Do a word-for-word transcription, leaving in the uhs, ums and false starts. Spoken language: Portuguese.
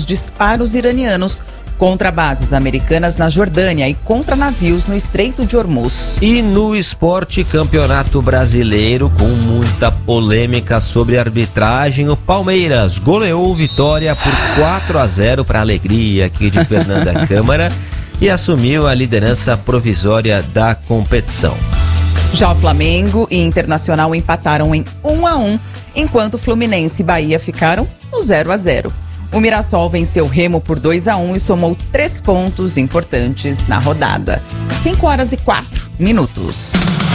dos disparos iranianos contra bases americanas na Jordânia e contra navios no Estreito de Hormuz. E no esporte, Campeonato Brasileiro, com muita polêmica sobre arbitragem, o Palmeiras goleou o Vitória por quatro a zero para a alegria aqui de Fernanda Câmara e assumiu a liderança provisória da competição. Já o Flamengo e Internacional empataram em um a um, enquanto Fluminense e Bahia ficaram no zero a zero. O Mirassol venceu o Remo por dois a um e somou três pontos importantes na rodada. cinco horas e quatro minutos.